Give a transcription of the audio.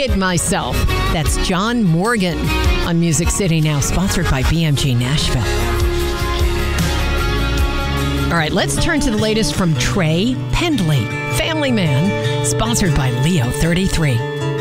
Kid Myself. That's John Morgan on Music City Now, sponsored by BMG Nashville. All right, let's turn to the latest from Trey Pendley, Family Man, sponsored by Leo 33.